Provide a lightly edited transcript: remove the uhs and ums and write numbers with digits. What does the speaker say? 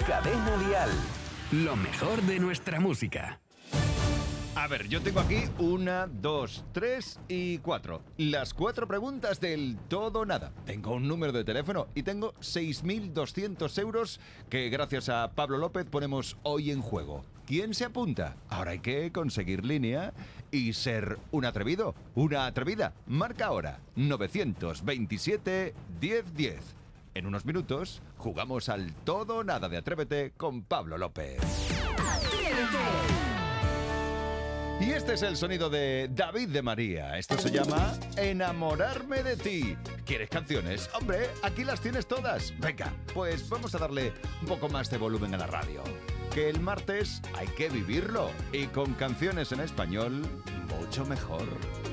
Cadena Dial. Lo mejor de nuestra música. A ver, yo tengo aquí 1, 2, 3 y 4. Las 4 preguntas del todo o nada. Tengo un número de teléfono y tengo 6.200 euros que gracias a Pablo López ponemos hoy en juego. ¿Quién se apunta? Ahora hay que conseguir línea y ser un atrevido, una atrevida. Marca ahora 927 1010. En unos minutos jugamos al todo o nada de Atrévete con Pablo López. ¡Atrévete! Y este es el sonido de David de María. Esto se llama Enamorarme de ti. ¿Quieres canciones? Hombre, aquí las tienes todas. Venga, pues vamos a darle un poco más de volumen a la radio. Que el martes hay que vivirlo. Y con canciones en español, mucho mejor.